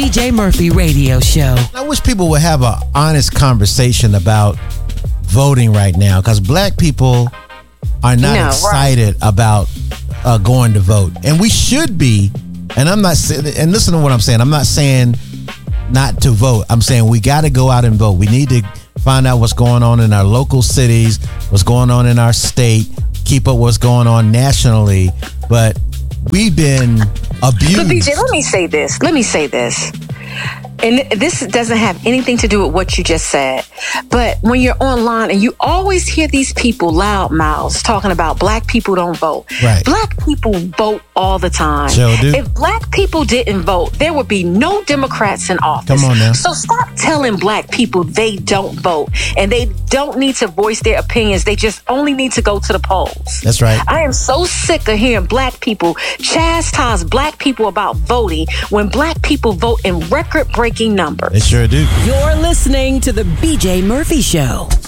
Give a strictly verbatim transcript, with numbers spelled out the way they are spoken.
B J Murphy Radio Show. I wish people would have an honest conversation about voting right now, because black people are not No, excited right. about uh, going to vote, and we should be. And I'm not saying, and listen to what I'm saying. I'm not saying not to vote. I'm saying we got to go out and vote. We need to find out what's going on in our local cities, what's going on in our state, keep up what's going on nationally. But we've been abused. But B J, let me say this. Let me say this. And this doesn't have anything to do with what you just said. But when you're online and you always hear these people loud mouths talking about black people don't vote. Right. Black people vote all the time. Sure do. If black people didn't vote, there would be no Democrats in office. Come on now. So stop telling black people they don't vote and they don't need to voice their opinions. They just only need to go to the polls. That's right. I am so sick of hearing black people chastise black people about voting when black people vote in record-breaking numbers. They sure do. You're listening to the B J Murphy Show.